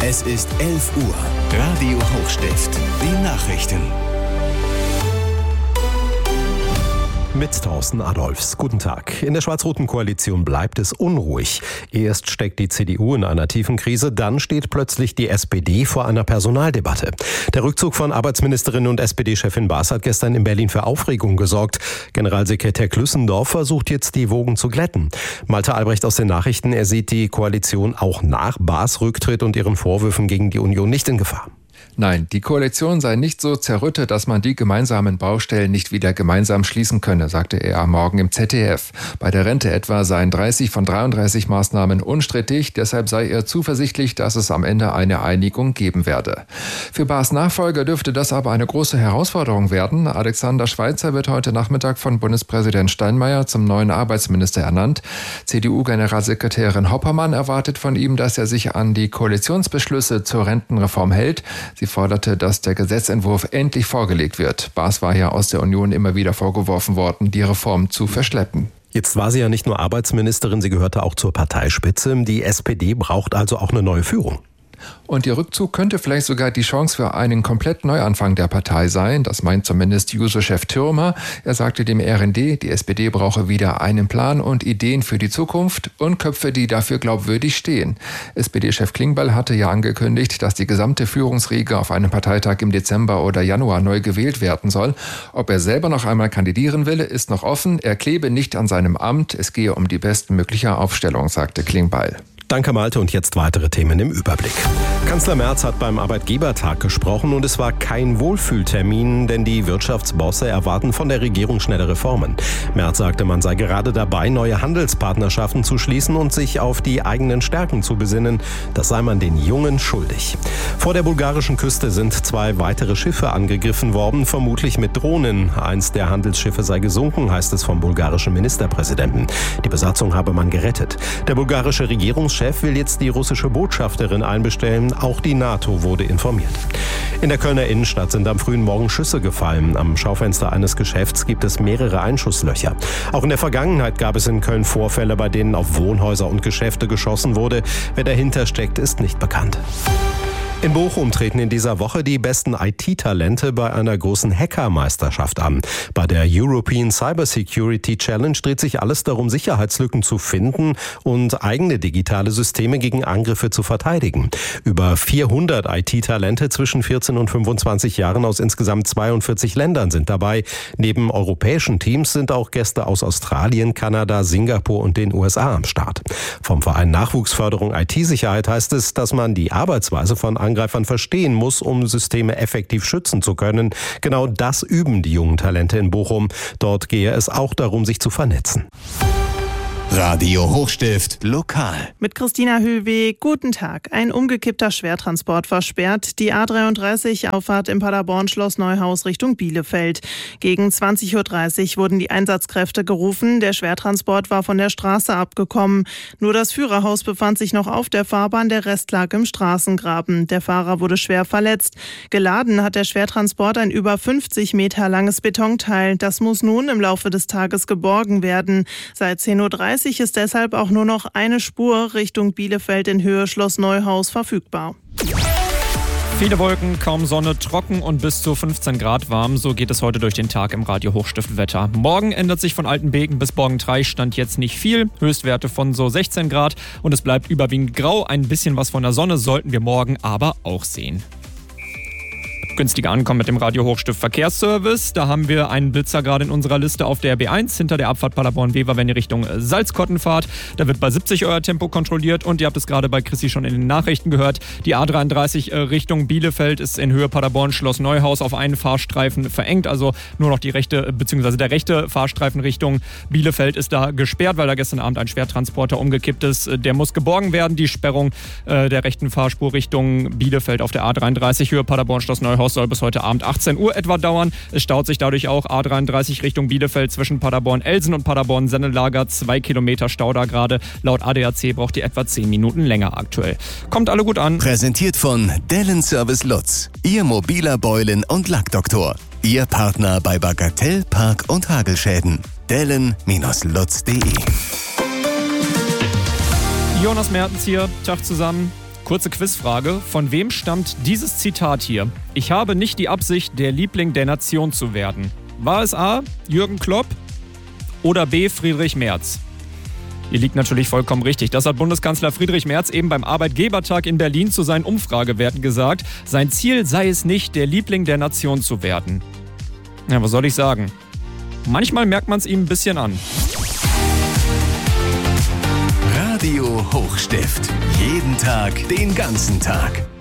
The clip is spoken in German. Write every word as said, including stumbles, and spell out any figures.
Es ist elf Uhr. Radio Hochstift. Die Nachrichten. Mit Thorsten Adolfs. Guten Tag. In der schwarz-roten Koalition bleibt es unruhig. Erst steckt die C D U in einer tiefen Krise, dann steht plötzlich die S P D vor einer Personaldebatte. Der Rückzug von Arbeitsministerin und S P D-Chefin Baas hat gestern in Berlin für Aufregung gesorgt. Generalsekretär Klüssendorf versucht jetzt, die Wogen zu glätten. Malte Albrecht aus den Nachrichten, er sieht die Koalition auch nach Baas Rücktritt und ihren Vorwürfen gegen die Union nicht in Gefahr. Nein, die Koalition sei nicht so zerrüttet, dass man die gemeinsamen Baustellen nicht wieder gemeinsam schließen könne, sagte er am Morgen im Z D F. Bei der Rente etwa seien dreißig von dreiunddreißig Maßnahmen unstrittig, deshalb sei er zuversichtlich, dass es am Ende eine Einigung geben werde. Für Baas Nachfolger dürfte das aber eine große Herausforderung werden. Alexander Schweitzer wird heute Nachmittag von Bundespräsident Steinmeier zum neuen Arbeitsminister ernannt. C D U-Generalsekretärin Hoppermann erwartet von ihm, dass er sich an die Koalitionsbeschlüsse zur Rentenreform hält. Sie forderte, dass der Gesetzentwurf endlich vorgelegt wird. Baas war ja aus der Union immer wieder vorgeworfen worden, die Reform zu verschleppen. Jetzt war sie ja nicht nur Arbeitsministerin, sie gehörte auch zur Parteispitze. Die S P D braucht also auch eine neue Führung. Und ihr Rückzug könnte vielleicht sogar die Chance für einen komplett Neuanfang der Partei sein. Das meint zumindest Juso-Chef Thürmer. Er sagte dem R N D, die S P D brauche wieder einen Plan und Ideen für die Zukunft und Köpfe, die dafür glaubwürdig stehen. S P D-Chef Klingbeil hatte ja angekündigt, dass die gesamte Führungsriege auf einem Parteitag im Dezember oder Januar neu gewählt werden soll. Ob er selber noch einmal kandidieren will, ist noch offen. Er klebe nicht an seinem Amt. Es gehe um die bestmögliche Aufstellung, sagte Klingbeil. Danke Malte und jetzt weitere Themen im Überblick. Kanzler Merz hat beim Arbeitgebertag gesprochen und es war kein Wohlfühltermin, denn die Wirtschaftsbosse erwarten von der Regierung schnelle Reformen. Merz sagte, man sei gerade dabei, neue Handelspartnerschaften zu schließen und sich auf die eigenen Stärken zu besinnen. Das sei man den Jungen schuldig. Vor der bulgarischen Küste sind zwei weitere Schiffe angegriffen worden, vermutlich mit Drohnen. Eins der Handelsschiffe sei gesunken, heißt es vom bulgarischen Ministerpräsidenten. Die Besatzung habe man gerettet. Der bulgarische Regierungschef Chef will jetzt die russische Botschafterin einbestellen. Auch die NATO wurde informiert. In der Kölner Innenstadt sind am frühen Morgen Schüsse gefallen. Am Schaufenster eines Geschäfts gibt es mehrere Einschusslöcher. Auch in der Vergangenheit gab es in Köln Vorfälle, bei denen auf Wohnhäuser und Geschäfte geschossen wurde. Wer dahinter steckt, ist nicht bekannt. In Bochum treten in dieser Woche die besten I T-Talente bei einer großen Hackermeisterschaft an. Bei der European Cybersecurity Challenge dreht sich alles darum, Sicherheitslücken zu finden und eigene digitale Systeme gegen Angriffe zu verteidigen. Über vierhundert I T-Talente zwischen vierzehn und fünfundzwanzig Jahren aus insgesamt zweiundvierzig Ländern sind dabei. Neben europäischen Teams sind auch Gäste aus Australien, Kanada, Singapur und den U S A am Start. Vom Verein Nachwuchsförderung I T-Sicherheit heißt es, dass man die Arbeitsweise von Angreifern verstehen muss, um Systeme effektiv schützen zu können. Genau das üben die jungen Talente in Bochum. Dort gehe es auch darum, sich zu vernetzen. Radio Hochstift lokal. Mit Christina Höwe, guten Tag. Ein umgekippter Schwertransport versperrt die A dreiunddreißig Auffahrt im Paderborn Schloss Neuhaus Richtung Bielefeld. Gegen zwanzig Uhr dreißig wurden die Einsatzkräfte gerufen. Der Schwertransport war von der Straße abgekommen. Nur das Führerhaus befand sich noch auf der Fahrbahn, der Rest lag im Straßengraben. Der Fahrer wurde schwer verletzt. Geladen hat der Schwertransport ein über fünfzig Meter langes Betonteil. Das muss nun im Laufe des Tages geborgen werden. Seit zehn Uhr dreißig ist deshalb auch nur noch eine Spur Richtung Bielefeld in Höhe Schloss Neuhaus verfügbar. Viele Wolken, kaum Sonne, trocken und bis zu fünfzehn Grad warm. So geht es heute durch den Tag im Radio Hochstift Wetter. Morgen ändert sich von Altenbeken bis Borgentreich Stand jetzt nicht viel. Höchstwerte von so sechzehn Grad und es bleibt überwiegend grau. Ein bisschen was von der Sonne sollten wir morgen aber auch sehen. Günstiger ankommen mit dem Radio Hochstift Verkehrsservice. Da haben wir einen Blitzer gerade in unserer Liste auf der B eins hinter der Abfahrt Paderborn-Wever, wenn ihr Richtung Salzkotten fahrt. Da wird bei siebzig euer Tempo kontrolliert und ihr habt es gerade bei Chrissy schon in den Nachrichten gehört. Die A dreiunddreißig Richtung Bielefeld ist in Höhe Paderborn Schloss Neuhaus auf einen Fahrstreifen verengt. Also nur noch die rechte bzw. der rechte Fahrstreifen Richtung Bielefeld ist da gesperrt, weil da gestern Abend ein Schwertransporter umgekippt ist. Der muss geborgen werden. Die Sperrung äh, der rechten Fahrspur Richtung Bielefeld auf der A dreiunddreißig Höhe Paderborn Schloss Neuhaus soll bis heute Abend achtzehn Uhr etwa dauern. Es staut sich dadurch auch A dreiunddreißig Richtung Bielefeld zwischen Paderborn-Elsen und Paderborn-Sennelager. Zwei Kilometer Stau da gerade. Laut A D A C braucht ihr etwa zehn Minuten länger aktuell. Kommt alle gut an. Präsentiert von Dellen Service Lutz. Ihr mobiler Beulen- und Lackdoktor. Ihr Partner bei Bagatell, Park- und Hagelschäden. Dellen Lutz punkt de. Jonas Mertens hier. Tag zusammen. Kurze Quizfrage. Von wem stammt dieses Zitat hier? Ich habe nicht die Absicht, der Liebling der Nation zu werden. War es A. Jürgen Klopp oder B. Friedrich Merz? Ihr liegt natürlich vollkommen richtig. Das hat Bundeskanzler Friedrich Merz eben beim Arbeitgebertag in Berlin zu seinen Umfragewerten gesagt. Sein Ziel sei es nicht, der Liebling der Nation zu werden. Ja, was soll ich sagen? Manchmal merkt man es ihm ein bisschen an. Radio Hochstift. Jeden Tag, den ganzen Tag.